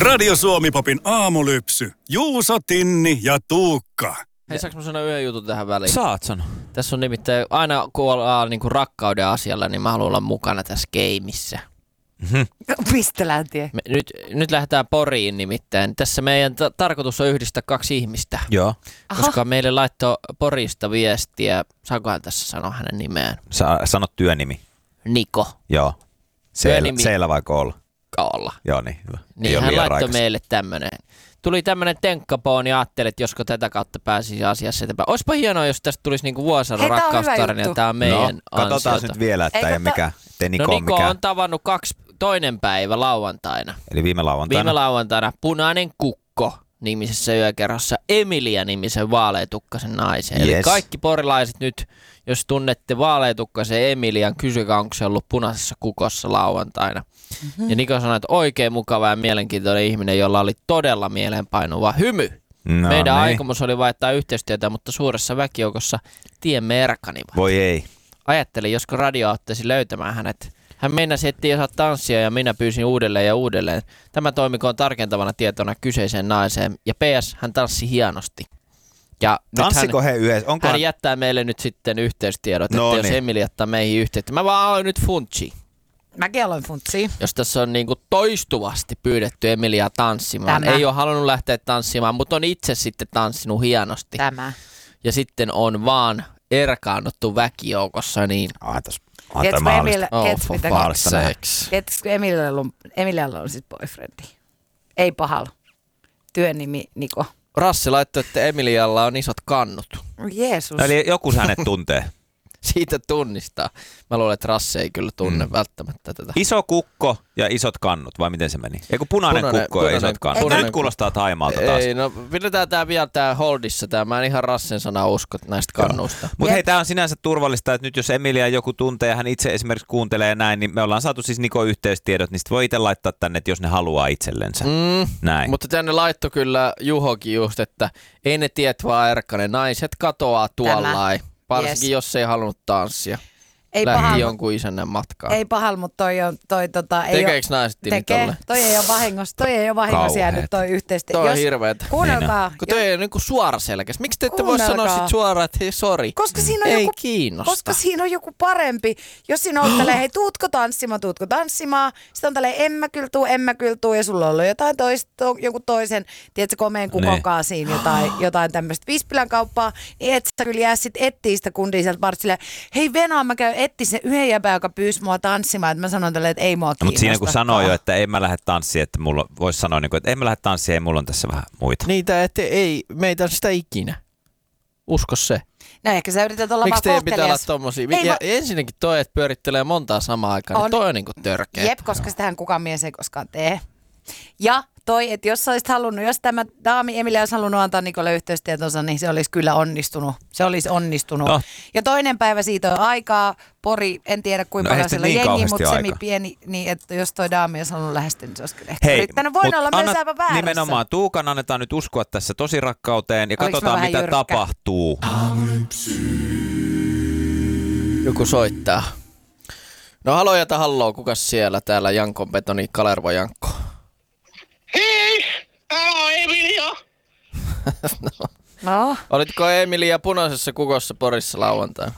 Radio Suomi-popin aamulypsy. Juuso, Tinni ja Tuukka. Hei, saanko mä sanoa yhden jutun tähän väliin? Saat sano. Tässä on nimittäin, aina kun ollaan niinku rakkauden asialla, niin mä haluan olla mukana tässä gameissa. Mistä lähtien? Nyt lähdetään Poriin nimittäin. Tässä meidän tarkoitus on yhdistää kaksi ihmistä. Joo. Koska meille laittoi Porista viestiä. Saankohan tässä sanoa hänen nimeään? Sano työnimi. Niko. Joo. Seellä vai koolla? Koolla. Joo, niin hyvä. Niin hän laittoi meille tämmönen. Tuli tämmönen tenkkapoon ja ajattelin, että josko tätä kautta pääsisi asiassa eteenpäin. Olisipa hienoa, jos tästä tulisi niinku Vuosaaren rakkaustarina. Tää on meidän ansiota. Katsotaan nyt vielä, että ei mikä. Niko on tavannut toinen päivä lauantaina. Eli viime lauantaina. Viime lauantaina Punainen Kukko -nimisessä yökerhossa Emilia-nimisen vaaleetukkasen naisen. Yes. Eli kaikki porilaiset nyt, jos tunnette vaaleetukkasen Emilian, kysykää, onko se ollut Punaisessa Kukossa lauantaina. Ja Niko sanoi, että oikein mukava ja mielenkiintoinen ihminen, jolla oli todella mieleenpainuva hymy. No, Meidän niin. aikomus oli vaihtaa yhteistyötä, mutta suuressa väkijoukossa tiemme erkanivat. Voi ei. Ajattelin, josko radio auttaisi löytämään hänet. Hän meinasi, ettei osaa tanssia ja minä pyysin uudelleen ja uudelleen. Tämä toimikoon tarkentavana tietona kyseiseen naiseen. Ja PS, hän tanssi hienosti. Ja tanssiko he yhdessä? Hän jättää meille nyt sitten yhteystiedot, että jos Emili jättää meihin yhteyttä. Mä vaan aloin nyt funtsia. Mäkin aloin funtsia. Jos tässä on niinku toistuvasti pyydetty Emiliaa tanssimaan. Ei ole halunnut lähteä tanssimaan, mutta on itse sitten tanssinut hienosti. Tämä. Ja sitten on vaan erkaannuttu väkijoukossa niin. Tiedätkö, Emilialla on siis boyfriendi. Ei pahalla. Työnimi Niko. Rassi laittoi, että Emilialla on isot kannut. Jeesus. Eli joku hänet tuntee. Siitä tunnistaa. Mä luulen, että Rassi ei kyllä tunne välttämättä tätä. Iso kukko ja isot kannut, vai miten se meni? Eikö punainen kukko ja isot kannut? Nyt kuulostaa Taimaalta taas. Ei, no pidetään tää vielä tää holdissa. Mä en ihan Rassen sanaa usko näistä kannuista. Mutta hei, tää on sinänsä turvallista, että nyt jos Emilia joku tuntee ja hän itse esimerkiksi kuuntelee näin, niin me ollaan saatu siis Niko yhteystiedot, niin sit voi itse laittaa tänne, jos ne haluaa itsellensä. Näin. Mutta tänne laittoi kyllä Juhokin just, että ei ne tiet vaan erkkane, naiset katoaa tuollain. Varsinkin jos ei halunnut tanssia. Ei lähti jonkun isännän matkaan. Ei pahal, mutta tekeekö naiset Tini tolle? Toi ei ole vahingossa jäänyt toi yhteistyö. Toi on hirveetä. Kuunnelkaa. Kun toi ei ole niinku suoraselkäs. Miksi te ette voi sanoa sit suoraan, että hei sori? Koska siinä on ei kiinnosta. Koska siinä on joku parempi. Jos siinä on tälleen, hei tuutko tanssimaan. Sitten on tälleen en mä kyllä tuu ja sulla on ollut joku toisen, tiedätkö, komeen kukonkaan siinä jotain tämmöistä vispilän kauppaa. Niin et sä kyllä jää sit ettiin sitä kundia sieltä Bartsilleen. Hei Venä, mä käyn etti se yhden jäbä, joka pyysi mua tanssimaan, että mä sanon tälle, että ei mua kiinnosta. Mutta siinä kun sanoo jo, että ei mä lähde tanssiin, että mulla voisi sanoa, että ei mä lähde tanssiin, ei mulla on tässä vähän muita. Niitä, että ei, meitä on sitä ikinä. Usko se. No ehkä sä yrität olla vaan kohtelias. Miksi pitää olla tommosia? Ensinnäkin toi, että pyörittelee montaa samaan aikaan, niin toi on niinku törkeä. Jep, koska sitähän kukaan mies ei koskaan tee. Ja toi, että jos olisit halunnut, jos tämä daami Emilia olisi halunnut antaa Nikolle yhteystietonsa, niin se olisi kyllä onnistunut. No. Ja toinen päivä siitä on aikaa. Pori, en tiedä kuinka paljon siellä on niin jengi, mutta semi-pieni, niin että jos toi daami olisi halunnut lähestyä, niin se olisi kyllä yrittänyt. Voin olla myös aivan väärässä. Nimenomaan Tuukan annetaan nyt uskoa tässä tosi rakkauteen ja katsotaan mitä tapahtuu. Joku soittaa. No halloo, kukas siellä? Täällä Jankon betoni, Kalervo Jankko. Hei, täällä on Emilia. No. Olitko Emilia Punaisessa Kukossa Porissa lauantaina?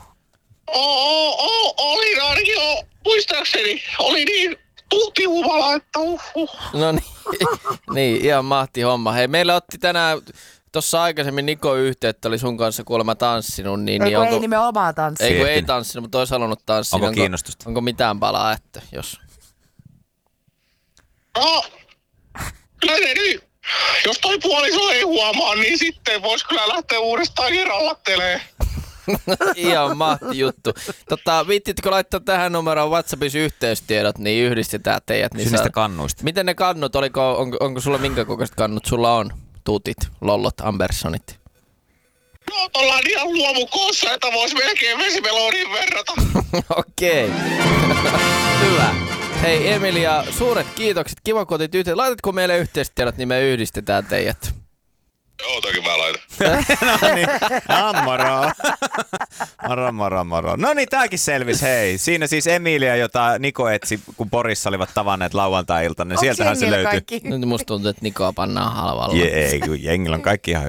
Olin ainakin jo, muistaakseni. Oli niin tultihumala, että No niin, ihan mahti homma. Hei, meillä otti tänään tuossa aikaisemmin Niko yhteyttä, oli sun kanssa kuulemma tanssinut. Ei nimenomaan tanssinut. Ei tanssinut, mutta olisi halunnut tanssia. Onko kiinnostusta? Onko mitään palaa, että jos... No, kyllä se nyt. Jos toi puoliso ei huomaa, niin sitten vois kyllä lähteä uudestaan kerrallattelemaan. Ihan mahti juttu. Viittitkö laittaa tähän numeroon WhatsAppissa yhteystiedot, niin yhdistetään teidät. Niin niistä kannuista. Miten ne kannut, onko sulla minkä kokoiset kannut sulla on? Tuutit, lollot, Ambersonit. No, ollaan ihan luomukoossa, että vois melkein vesimeloniin verrata. Okei. Hyvä. Hei Emilia, suuret kiitokset. Kiva kun otit yhteen. Laitatko meille yhteistiedot, niin me yhdistetään teidät. Joo, toki mä laitan. No niin, moro. No niin, tääkin selvisi, hei. Siinä siis Emilia, jota Niko etsi, kun Porissa olivat tavanneet lauantai-iltana, niin sieltähän se löytyi. Nyt musta tuntuu, että Nikoa pannaan halvalla. Ei, kun jengillä on kaikki ihan